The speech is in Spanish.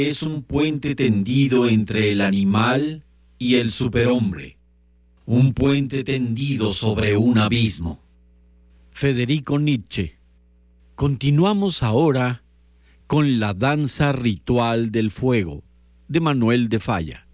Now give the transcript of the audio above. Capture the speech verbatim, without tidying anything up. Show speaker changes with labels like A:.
A: es un puente tendido entre el animal y el superhombre, un puente tendido sobre un abismo. Federico Nietzsche. Continuamos ahora con La danza ritual del fuego, de Manuel de Falla.